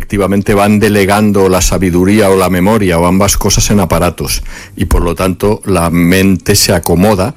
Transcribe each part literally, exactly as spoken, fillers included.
efectivamente van delegando la sabiduría o la memoria o ambas cosas en aparatos y por lo tanto la mente se acomoda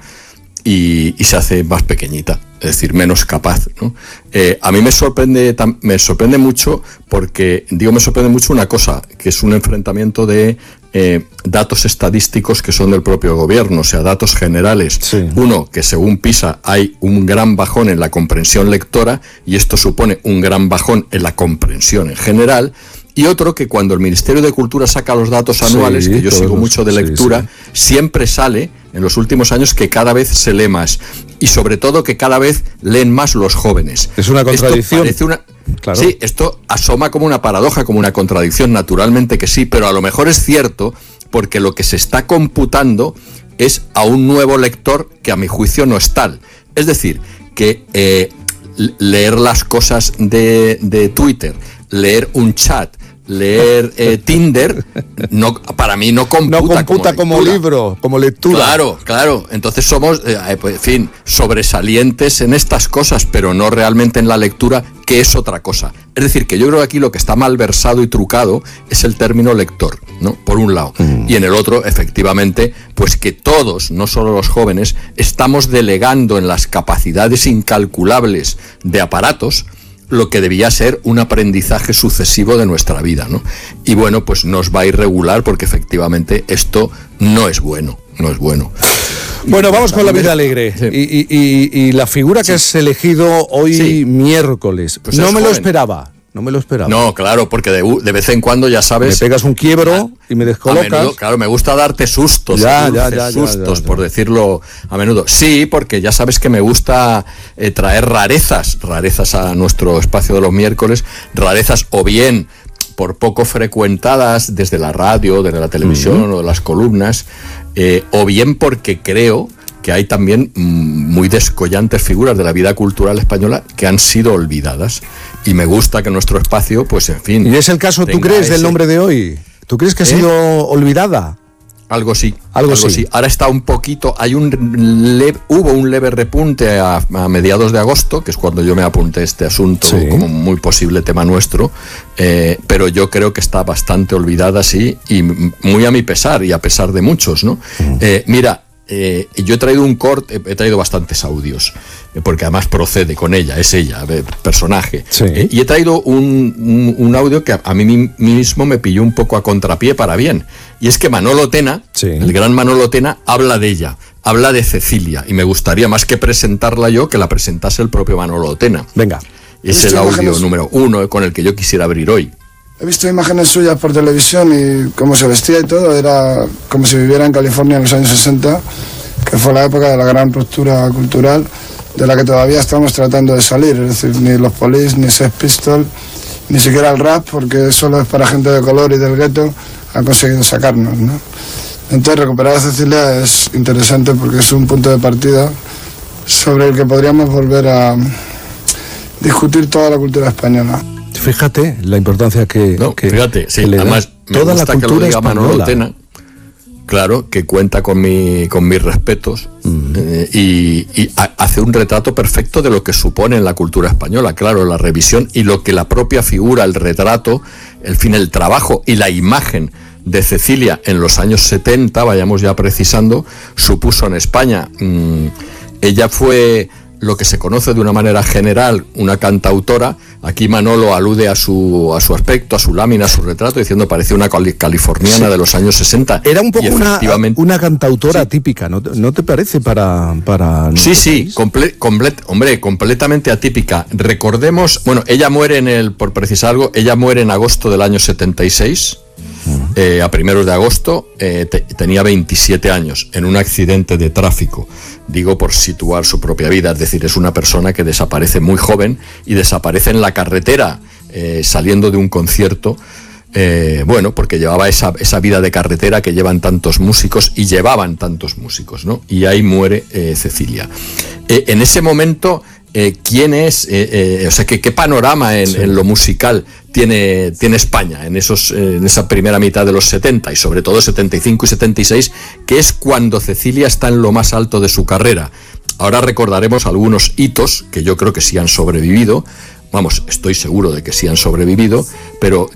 y, y se hace más pequeñita, es decir, menos capaz, ¿no? Eh, a mí me sorprende, me sorprende mucho porque, digo, me sorprende mucho una cosa, que es un enfrentamiento de eh, datos estadísticos que son del propio gobierno, o sea, datos generales. Sí. Uno, que según PISA hay un gran bajón en la comprensión lectora y esto supone un gran bajón en la comprensión en general. Y otro, que cuando el Ministerio de Cultura saca los datos anuales, sí, que yo sigo los, mucho de lectura, sí, sí. siempre sale en los últimos años que cada vez se lee más. Y sobre todo que cada vez leen más los jóvenes. Es una contradicción. Esto parece una... Claro. Sí, esto asoma como una paradoja, como una contradicción, naturalmente que sí, pero a lo mejor es cierto porque lo que se está computando es a un nuevo lector que a mi juicio no es tal. Es decir, que eh, leer las cosas de, de Twitter, leer un chat, leer eh, Tinder, no, para mí no computa, no computa como, como libro, como lectura. Claro, claro. Entonces somos, eh, pues, en fin, sobresalientes en estas cosas, pero no realmente en la lectura, que es otra cosa. Es decir, que yo creo que aquí lo que está mal versado y trucado es el término lector, ¿no? Por un lado. Mm. Y en el otro, efectivamente, pues que todos, no solo los jóvenes, estamos delegando en las capacidades incalculables de aparatos lo que debía ser un aprendizaje sucesivo de nuestra vida, ¿no? Y bueno, pues nos va a ir regular porque efectivamente esto no es bueno, no es bueno. Bueno, vamos con la vida alegre. Sí. Y, y, y, y la figura que sí. has elegido hoy sí. miércoles. Pues no me joven. lo esperaba. No me lo esperaba. No, claro, porque de, de vez en cuando, ya sabes... Me pegas un quiebro a, y me descolocas. A menudo, claro, me gusta darte sustos, ya, dulces, ya, ya, sustos, ya, ya, ya. por decirlo a menudo. Sí, porque ya sabes que me gusta eh, traer rarezas, rarezas a nuestro espacio de los miércoles, rarezas o bien por poco frecuentadas desde la radio, desde la televisión uh-huh. o de las columnas, eh, o bien porque creo que hay también muy descollantes figuras de la vida cultural española que han sido olvidadas. Y me gusta que nuestro espacio, pues en fin... ¿Y es el caso, tú crees, ese... del nombre de hoy? ¿Tú crees que ha ¿Eh? sido olvidada? Algo sí. Algo, algo sí. sí. Ahora está un poquito... hay un leve, Hubo un leve repunte a, a mediados de agosto, que es cuando yo me apunté este asunto sí. como muy posible tema nuestro, eh, pero yo creo que está bastante olvidada, sí, y muy a mi pesar, y a pesar de muchos, ¿no? Mm. Eh, mira... Eh, yo he traído un corte, he traído bastantes audios, eh, porque además procede con ella, es ella, eh, personaje. Sí. Eh, y he traído un, un, un audio que a, a mí mismo me pilló un poco a contrapié para bien. Y es que Manolo Tena, sí. el gran Manolo Tena, habla de ella, habla de Cecilia. Y me gustaría más que presentarla yo, que la presentase el propio Manolo Tena. Venga. Es el audio imágenes... número uno con el que yo quisiera abrir hoy. He visto imágenes suyas por televisión y cómo se vestía y todo, era como si viviera en California en los años sesenta, que fue la época de la gran ruptura cultural, de la que todavía estamos tratando de salir, es decir, ni los Police, ni Sex Pistols, ni siquiera el rap, porque solo es para gente de color y del gueto, han conseguido sacarnos, ¿no? Entonces recuperar a Cecilia es interesante porque es un punto de partida sobre el que podríamos volver a discutir toda la cultura española. Fíjate la importancia que, no, que, fíjate, sí, que le además da toda la cultura que lo diga española. Manolo Tena, claro, que cuenta con mi con mis respetos mm. eh, y, y a, hace un retrato perfecto de lo que supone en la cultura española, claro, la revisión y lo que la propia figura, el retrato, el fin, el trabajo y la imagen de Cecilia en los años setenta, vayamos ya precisando, supuso en España. Mm, ella fue lo que se conoce de una manera general una cantautora. Aquí Manolo alude a su a su aspecto, a su lámina, a su retrato, diciendo parecía una californiana sí. de los años sesenta. Era un poco una, una cantautora sí. típica, ¿no, ¿no te parece para para Sí, sí, comple, comple, hombre, completamente atípica. Recordemos, bueno, ella muere en el, por precisar algo, ella muere en agosto del año setenta y seis. Uh-huh. Eh, a primeros de agosto, eh, te, tenía veintisiete años en un accidente de tráfico, digo por situar su propia vida, es decir, es una persona que desaparece muy joven y desaparece en la carretera eh, saliendo de un concierto, eh, bueno, porque llevaba esa, esa vida de carretera que llevan tantos músicos y llevaban tantos músicos, ¿no? Y ahí muere eh, Cecilia. Eh, en ese momento... Eh, ¿Quién es? Eh, eh, o sea, ¿qué, qué panorama en, sí. en lo musical tiene, tiene España en, esos, eh, en esa primera mitad de los setenta y sobre todo setenta y cinco y setenta y seis, que es cuando Cecilia está en lo más alto de su carrera? Ahora recordaremos algunos hitos que yo creo que sí han sobrevivido, vamos, estoy seguro de que sí han sobrevivido, pero